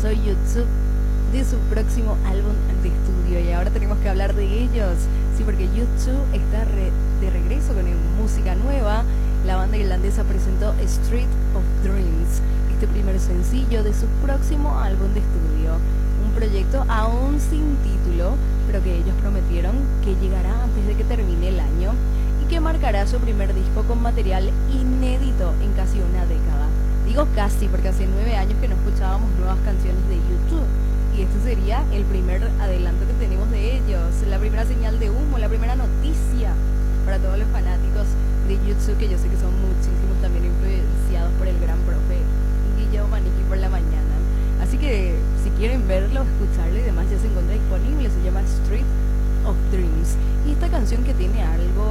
soy YouTube, de su próximo álbum de estudio. Y ahora tenemos que hablar de ellos. Sí, porque YouTube está de regreso con música nueva. La banda irlandesa presentó Street of Dreams, este primer sencillo de su próximo álbum de estudio. Un proyecto aún sin título, pero que ellos prometieron que llegará antes de que termine el año y que marcará su primer disco con material inédito en casi una década. Digo casi porque hace 9 años que no escuchábamos nuevas canciones de YouTube. Y este sería el primer adelanto que tenemos de ellos, la primera señal de humo, la primera noticia para todos los fanáticos de YouTube, que yo sé que son muchísimos, también influenciados por el gran profe Guillermo Maniquí por la mañana. Así que si quieren verlo, escucharlo y demás, ya se encuentra disponible, se llama Street of Dreams. Y esta canción que tiene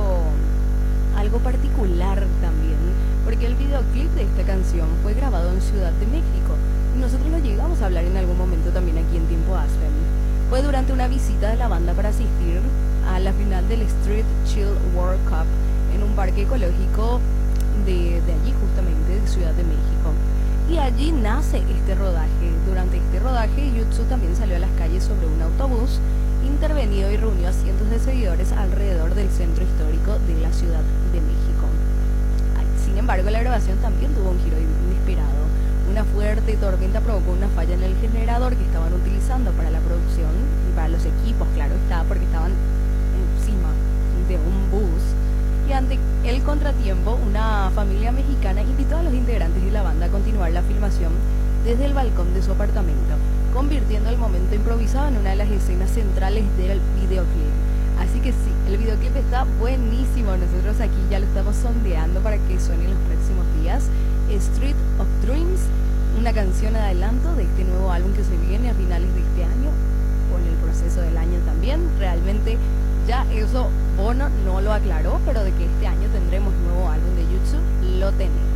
algo particular también, porque el videoclip de esta canción fue grabado en Ciudad de México. Nosotros lo llegamos a hablar en algún momento también aquí en Tiempo Aspen. Fue durante una visita de la banda para asistir a la final del Street Chill World Cup en un parque ecológico de allí, justamente de Ciudad de México. Y allí nace este rodaje. Durante este rodaje, YouTube también salió a las calles sobre un autobús intervenido y reunió a cientos de seguidores alrededor del centro histórico de la Ciudad de México. Sin embargo, la grabación también tuvo un giro inesperado. Una fuerte tormenta provocó una falla en el generador que estaban utilizando para la producción y para los equipos, claro está, porque estaban encima de un bus. Y ante el contratiempo, una familia mexicana invitó a los integrantes de la banda a continuar la filmación desde el balcón de su apartamento, convirtiendo el momento improvisado en una de las escenas centrales del videoclip. Así que sí, el videoclip está buenísimo. Nosotros aquí ya lo estamos sondeando para que suene en los próximos días. Street of Dreams, una canción adelanto de este nuevo álbum que se viene a finales de este año, o en el proceso del año también. Realmente ya eso Bono no lo aclaró, pero de que este año tendremos nuevo álbum de YouTube, lo tenemos.